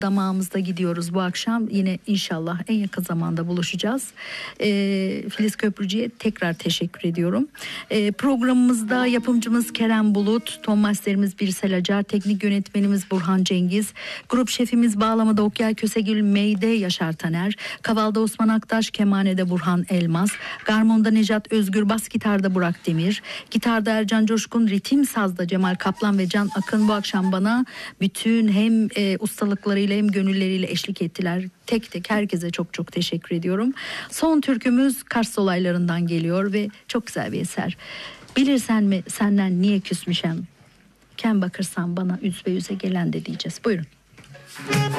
damağımızda gidiyoruz bu akşam. Yine inşallah en yakın zamanda buluşacağız. Filiz Köprücü'ye tekrar teşekkür ediyorum. Programımızda yapımcımız Kerem Bulut, ton masterimiz Birsel Acar, teknik yönetmenimiz Burhan Cengiz, grup şefimiz bağlamada Okyay Kösegül, Meyde Yaşar Taner, kavalda Osman Aktaş, kemanede Burhan Elmas, garmonda Necat Özgür, bas gitarda Burak Demir, gitarda Ercan Coşkun, ritim sazda Cemal Kaplan ve Can Akın bu akşam bana bütün hem ustalıklarıyla hem gönülleriyle eşlik ettiler. Tek tek herkese çok çok teşekkür ediyorum. Son türkümüz Kars olaylarından geliyor ve çok güzel bir eser. Bilirsen mi senden niye küsmüşem? Ken bakırsan bana üzbe yüze gelen de diyeceğiz. Buyurun.